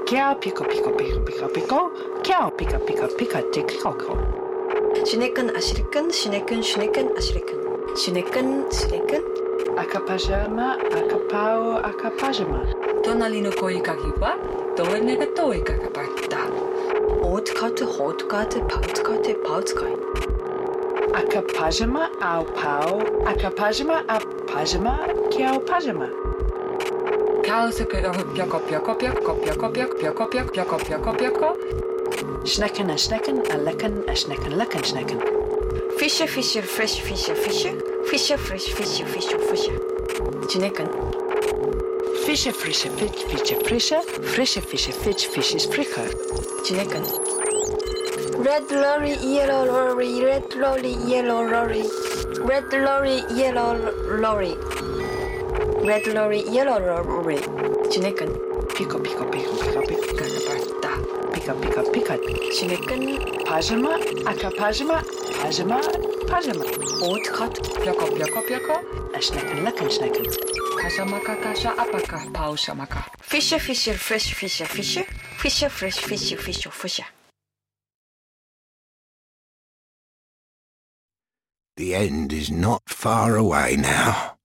Cow pico pico pico pico pico. Cow pico pico pico tick coco. Schnecken, aschrecken, schnecken, schnecken, aschrecken. Schnecken, schnecken. Akapajama, akapao, akapajama. 隣の恋かきはどれが遠いかがバッタ Hootkarte, hootkarte, poutkarte, poutkarte. Akapajama, au pao. Akapajama, apajama, cow pajama. カウスクがぴょこぴょこぴょこぴょこぴょこぴょこぴょこぴょこぴょこぴょこ Schnecken, a schnecken, a lecken, a schnecken, lecken, schnecken. Fische, Fische, fresh, Fische, Fische. Fische, fresh, Fische, Fische, Fische. Schnecken. Fische, frische, fitch, fische, frische. Frische, fische, fitch, fisches, frische. Schnecken. Red lorry, yellow lorry, red lorry, yellow lorry. Red lorry, yellow lorry. Red lorry, yellow lorry. Schnecken. Pico, pico, pico, pico, pico. がバッタ Pico, pico, pico. Schnecken. Pajama, akapajama, pajama, pajama. Hootkarte. ぴょこぴょこぴょこ A schnecken, lecken, schnecken. カシャマカカシャアパカパウシャマカ Fische, Fische, fresh, Fische, Fische. Fische, fresh, Fische, Fische, Fische. The end is not far away now.